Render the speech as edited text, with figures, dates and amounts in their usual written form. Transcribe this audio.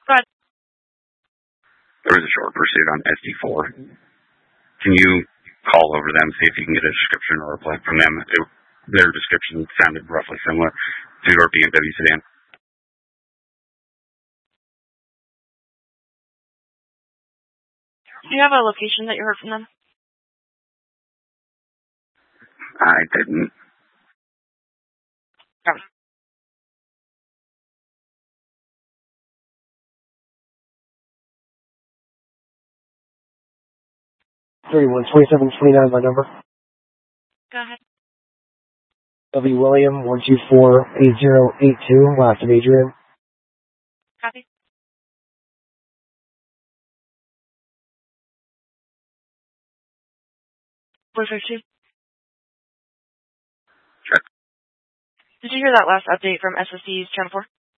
Go ahead. There was a short pursuit on SD4. Can you call over them, see if you can get a description or a reply from them? Their description sounded roughly similar to your BMW sedan. Do you have a location that you heard from them? I didn't. Okay. 312729, my number. Go ahead. W. William 1248082, last of Adrian. Copy. Blizzard 2. Check. Did you hear that last update from SSD's Channel 4?